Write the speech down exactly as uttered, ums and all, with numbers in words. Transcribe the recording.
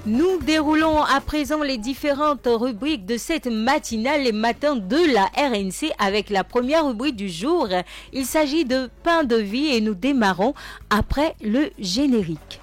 Nous déroulons à présent les différentes rubriques de cette matinale, les matins de la R N C, avec la première rubrique du jour. Il s'agit de Pain de vie et nous démarrons après le générique.